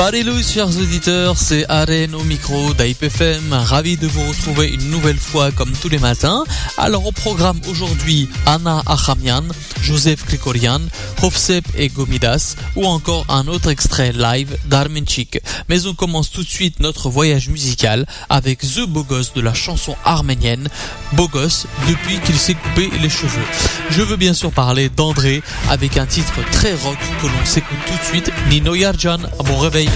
Salut chers auditeurs, c'est Aren au micro d'AIPFM, ravi de vous retrouver une nouvelle fois comme tous les matins. Alors au programme aujourd'hui, Anna Achamian, Joseph Krikorian, Hofsep et Gomidas, ou encore un autre extrait live d'Armenchik. Mais on commence tout de suite notre voyage musical avec The Bogos de la chanson arménienne Bogos depuis qu'il s'est coupé les cheveux. Je veux bien sûr parler d'André avec un titre très rock que l'on s'écoute tout de suite, Nino Yarjan. Bon réveil.